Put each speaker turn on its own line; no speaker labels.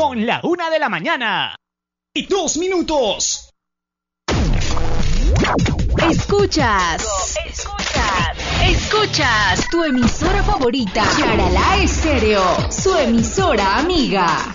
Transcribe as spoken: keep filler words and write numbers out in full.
Son la una de la mañana y dos minutos.
Escuchas, escuchas, escuchas tu emisora favorita, Yaralá Estéreo, su emisora amiga.